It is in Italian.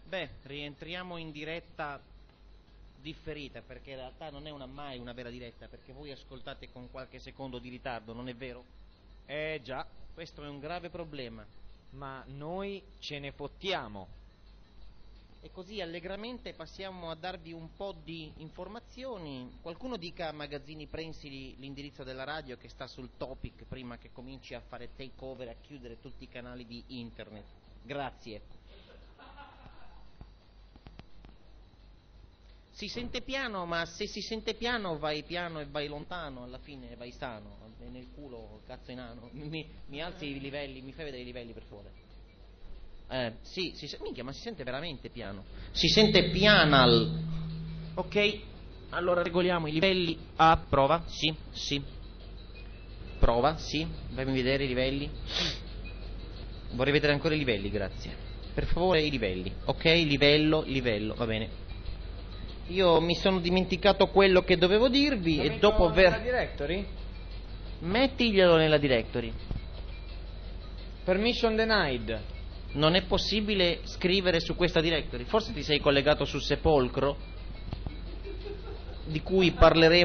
Beh, rientriamo in diretta differita, perché in realtà non è mai una vera diretta, perché voi ascoltate con qualche secondo di ritardo, non è vero? Già. Questo è un grave problema. Ma noi ce ne fottiamo. E così allegramente passiamo a darvi un po' di informazioni. Qualcuno dica a Magazzini Prensili l'indirizzo della radio che sta sul topic prima che cominci a fare take over e a chiudere tutti i canali di internet. Grazie. Si sente piano, ma se si sente piano e vai lontano, alla fine vai sano. Nel culo, cazzo inano. Mi alzi i livelli, mi fai vedere i livelli per favore. Sì, minchia, ma si sente veramente piano. Si sente pianal. Ok, allora regoliamo i livelli. Prova, sì. Prova, sì. Fammi vedere i livelli. Vorrei vedere ancora i livelli, grazie. Per favore, i livelli. Ok, livello, va bene. Io mi sono dimenticato quello che dovevo dirvi e dopo nella directory? Mettiglielo nella directory. Permission denied. Non è possibile scrivere su questa directory. Forse ti sei collegato su Sepolcro, di cui parleremo